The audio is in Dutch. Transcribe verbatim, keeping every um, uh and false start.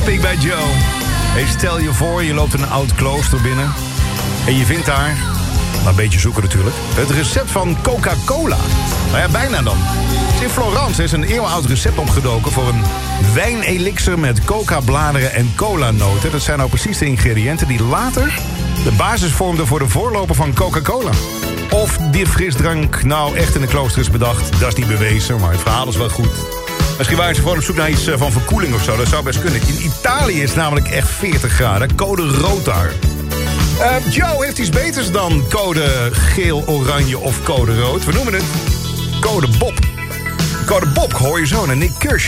Topic bij Joe. Hey, stel je voor, je loopt een oud klooster binnen. En je vindt daar, maar een beetje zoeken natuurlijk, het recept van Coca-Cola. Nou ja, bijna dan. In Florence is een eeuwenoud recept opgedoken voor een wijnelixer met coca-bladeren en cola-noten. Dat zijn nou precies de ingrediënten die later de basis vormden voor de voorloper van Coca-Cola. Of die frisdrank nou echt in een klooster is bedacht, dat is niet bewezen, maar het verhaal is wel goed. Misschien waren ze gewoon op zoek naar iets van verkoeling of zo, dat zou best kunnen. In Italië is het namelijk echt veertig graden, code rood daar. Uh, Joe heeft iets beters dan code geel, oranje of code rood. We noemen het code Bob. Code Bob hoor je zo naar Nick Kershaw.